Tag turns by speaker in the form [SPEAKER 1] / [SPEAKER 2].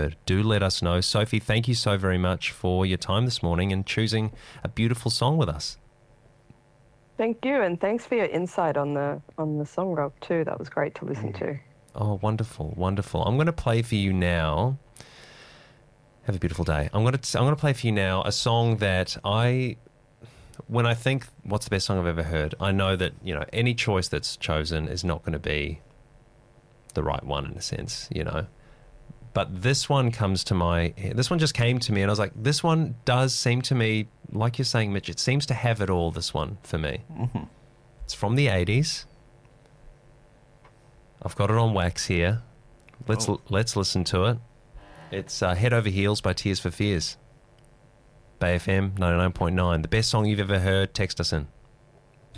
[SPEAKER 1] heard. Do let us know. Sophie, thank you so very much for your time this morning and choosing a beautiful song with us.
[SPEAKER 2] Thank you, and thanks for your insight on the song rock too. That was great to listen to.
[SPEAKER 1] Oh, wonderful, wonderful. I'm going to play for you now. Have a beautiful day. I'm going to play for you now a song that when I think what's the best song I've ever heard, I know that, you know, any choice that's chosen is not going to be the right one in a sense, you know. But this one this one just came to me and I was like, this one does seem to me, like you're saying, Mitch, it seems to have it all, this one, for me. Mm-hmm. It's from the 80s. I've got it on wax here. Let's listen to it. It's Head Over Heels by Tears for Fears. Bay FM 99.9. The best song you've ever heard, text us in.